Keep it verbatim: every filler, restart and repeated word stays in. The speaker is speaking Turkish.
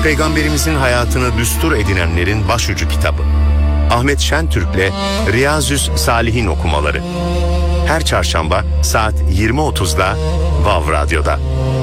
Peygamberimizin hayatını düstur edinenlerin başucu kitabı. Ahmet Şentürk'le Riyazü's Salihin okumaları. Her çarşamba saat yirmi otuzda Vav Radyo'da.